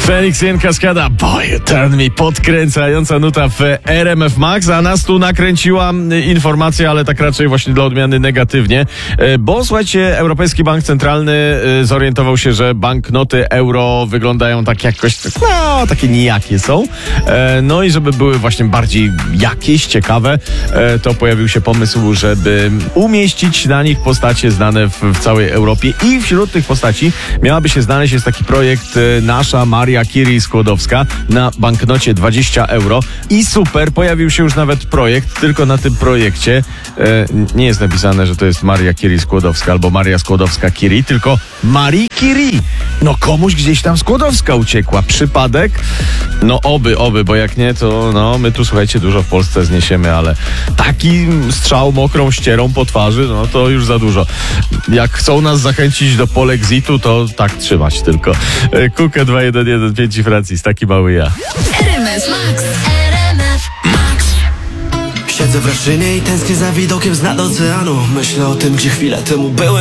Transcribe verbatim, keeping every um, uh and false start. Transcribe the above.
Phoenix in Cascada, boy, turn me, podkręcająca nuta w R M F Max, a nas tu nakręciła informacja, ale tak raczej właśnie dla odmiany negatywnie, bo słuchajcie, Europejski Bank Centralny zorientował się, że banknoty euro wyglądają tak jakoś, no, takie nijakie są, no i żeby były właśnie bardziej jakieś, ciekawe, to pojawił się pomysł, żeby umieścić na nich postacie znane w, w całej Europie i wśród tych postaci miałaby się znaleźć, jest taki projekt Nasza Maria Curie Skłodowska na banknocie dwadzieścia euro i super, pojawił się już nawet projekt, tylko na tym projekcie e, nie jest napisane, że to jest Maria Curie Skłodowska albo Maria Skłodowska Curie, tylko Marie Curie. No komuś gdzieś tam Skłodowska uciekła. Przypadek? No oby, oby, bo jak nie, to no my tu słuchajcie dużo w Polsce zniesiemy, ale taki strzał mokrą ścierą po twarzy, no to już za dużo. Jak chcą nas zachęcić do polexitu, to tak trzymać tylko. Kukę dwa jeden jeden pięć Francis, taki mały ja. R M F Max, R M F Max. Siedzę w Raszynie i tęsknię za widokiem z nad oceanu. Myślę o tym, gdzie chwilę temu byłem.